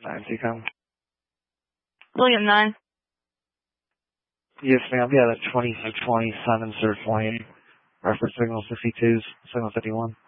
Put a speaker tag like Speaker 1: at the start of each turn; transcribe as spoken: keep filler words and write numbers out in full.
Speaker 1: nine, T com.
Speaker 2: William nine.
Speaker 1: Yes, ma'am. Yeah, that twenty-six twenty-seven surf lane. Reference signal sixty-two, signal fifty-one.